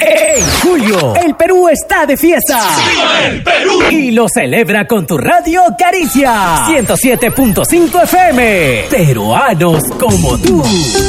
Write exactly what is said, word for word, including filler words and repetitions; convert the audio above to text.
En julio, el Perú está de fiesta. ¡Viva el Perú! Y lo celebra con tu radio Caricia ciento siete punto cinco F M. Peruanos como tú.